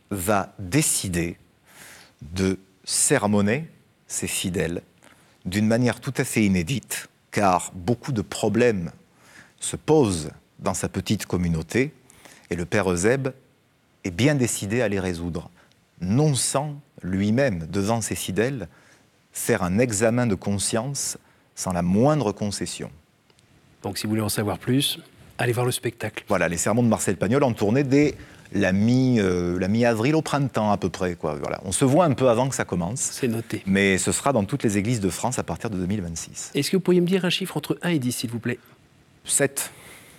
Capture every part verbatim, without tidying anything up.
va décider de sermonner ses fidèles d'une manière tout à fait inédite, car beaucoup de problèmes se posent dans sa petite communauté, et le père Eusèbe est bien décidé à les résoudre, non sans lui-même, devant ses fidèles, faire un examen de conscience sans la moindre concession. Donc si vous voulez en savoir plus, allez voir le spectacle. Voilà, les sermons de Marcel Pagnol ont tourné dès la, mi, euh, la mi-avril au printemps à peu près, quoi. Voilà. On se voit un peu avant que ça commence. C'est noté. Mais ce sera dans toutes les églises de France à partir de deux mille vingt-six. Est-ce que vous pourriez me dire un chiffre entre un et dix, s'il vous plaît? sept.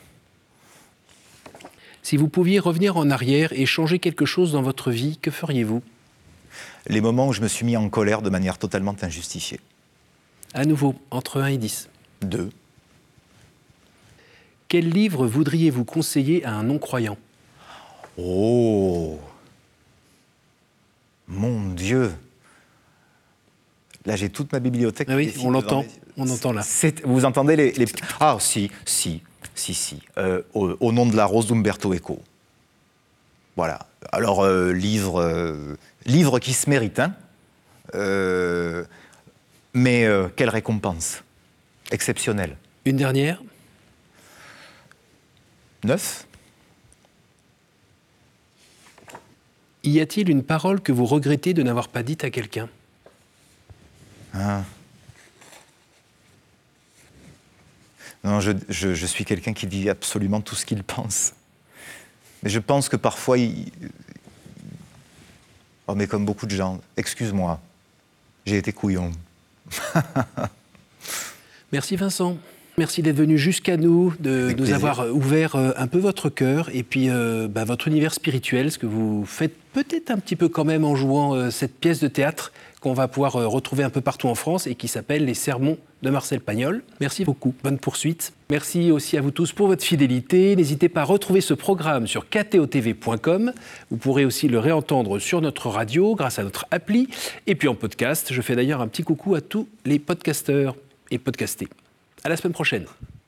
Si vous pouviez revenir en arrière et changer quelque chose dans votre vie, que feriez-vous? Les moments où je me suis mis en colère de manière totalement injustifiée. À nouveau, entre un et dix. deux. Quel livre voudriez-vous conseiller à un non-croyant? Oh! Mon Dieu! Là, j'ai toute ma bibliothèque. Ah oui, on l'entend, on entend là. C'est, vous entendez les, les... Ah, si, si, si, si. Euh, au, au nom de la rose d'Umberto Eco. Voilà. Alors, euh, livre, euh, livre qui se mérite, hein. Euh, mais euh, quelle récompense exceptionnelle. Une dernière? Neuf. Y a-t-il une parole que vous regrettez de n'avoir pas dite à quelqu'un? Ah. Non, je, je, je suis quelqu'un qui dit absolument tout ce qu'il pense. Mais je pense que parfois, il... oh, mais comme beaucoup de gens, excuse-moi, j'ai été couillon. Merci Vincent. Merci d'être venu jusqu'à nous, de nous avoir ouvert un peu votre cœur et puis euh, bah, votre univers spirituel, ce que vous faites peut-être un petit peu quand même en jouant euh, cette pièce de théâtre qu'on va pouvoir euh, retrouver un peu partout en France et qui s'appelle Les Sermons de Marcel Pagnol. Merci beaucoup, bonne poursuite. Merci aussi à vous tous pour votre fidélité. N'hésitez pas à retrouver ce programme sur k t o t v point com. Vous pourrez aussi le réentendre sur notre radio grâce à notre appli et puis en podcast. Je fais d'ailleurs un petit coucou à tous les podcasteurs et podcastés. À la semaine prochaine.